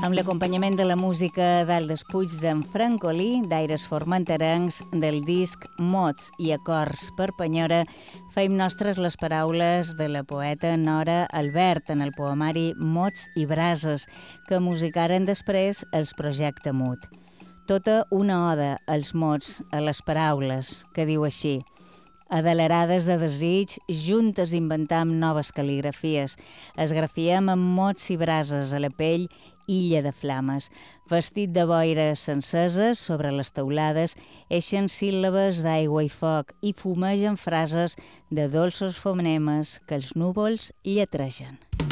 amb l'acompanyament de la música d'Aldes Puig d'en Francolí, d'Aires Formenterencs, del disc Mots i acords per Penyora, feim nostres les paraules de la poeta Nora Albert en el poemari Mots i Brases, que musicaren després els Projecte Mut. Tota una oda als mots, a les paraules, que diu així: adelerades de desig, juntes inventam noves cal·ligrafies, esgrafiem amb mots i brases a la pell, illa de flames. Vestit de boires enceses, sobre les teulades, eixen síl·labes d'aigua i foc i fumegen frases de dolços fonemes que els núvols lletregen.